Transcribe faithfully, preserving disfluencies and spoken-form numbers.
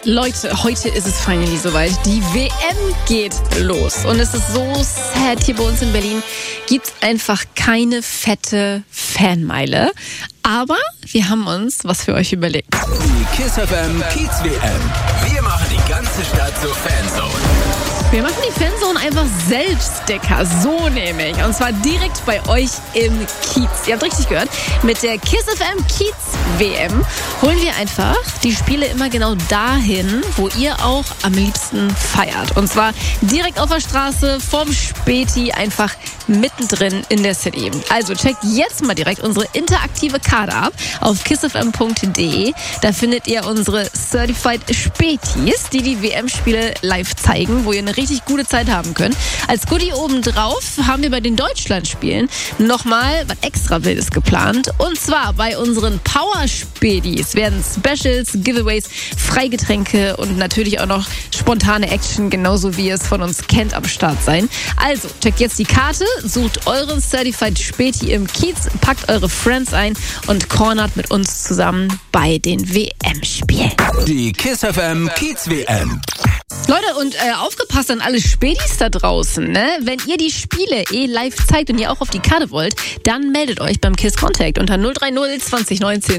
Leute, heute ist es finally soweit. Die W M geht los. Und es ist so sad. Hier bei uns in Berlin gibt es einfach keine fette Fanmeile. Aber wir haben uns was für euch überlegt. Die KISS F M Kiez W M. Wir machen die ganze Stadt zur Fanzone. Wir machen die Fanzone einfach selbst dicker, so nämlich. Und zwar direkt bei euch im Kiez. Ihr habt richtig gehört, mit der KISS F M Kiez W M holen wir einfach die Spiele immer genau dahin, wo ihr auch am liebsten feiert. Und zwar direkt auf der Straße, vom Späti, einfach mittendrin in der City. Also checkt jetzt mal direkt unsere interaktive Karte ab auf kissfm punkt de. Da findet ihr unsere Certified Spätis, die die W M-Spiele live zeigen, wo ihr eine richtig gute Zeit haben könnt. Als Goodie obendrauf haben wir bei den Deutschlandspielen nochmal was extra Wildes geplant. Und zwar bei unseren Power-Spätis werden Specials, Giveaways, Freigetränke und natürlich auch noch spontane Action, genauso wie ihr es von uns kennt, am Start sein. Also checkt jetzt die Karte, sucht euren Certified Späti im Kiez, packt eure Friends ein und cornert mit uns zusammen bei den W M-Spielen. Die KISS F M Kiez W M. Leute, und äh, aufgepasst an alle Spätis da draußen, ne? Wenn ihr die Spiele eh live zeigt und ihr auch auf die Karte wollt, dann meldet euch beim KISS Contact unter null drei null zwanzig neunzehn